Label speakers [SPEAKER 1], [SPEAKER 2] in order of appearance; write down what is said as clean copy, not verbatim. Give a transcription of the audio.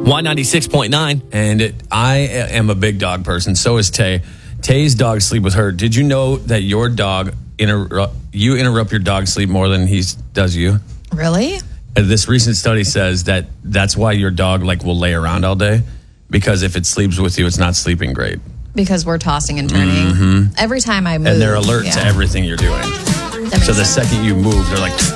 [SPEAKER 1] Y96.9. And I am a big dog person. So is Tay. Tay's dogs sleep with her. Did you know that your dog you interrupt your dog's sleep more than he does you?
[SPEAKER 2] Really?
[SPEAKER 1] This recent study says that's why your dog will lay around all day, because if it sleeps with you, it's not sleeping great.
[SPEAKER 2] Because we're tossing and turning every time I move.
[SPEAKER 1] And they're alert to everything you're doing. So the second you move, they're like,